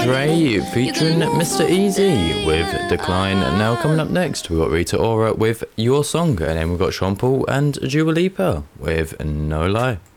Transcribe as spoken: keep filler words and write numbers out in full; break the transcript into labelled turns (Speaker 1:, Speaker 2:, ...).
Speaker 1: Dre featuring Mister Easy with Decline. And now coming up next, we've got Rita Ora with Your Song. And then we've got Sean Paul and Dua Lipa with No Lie.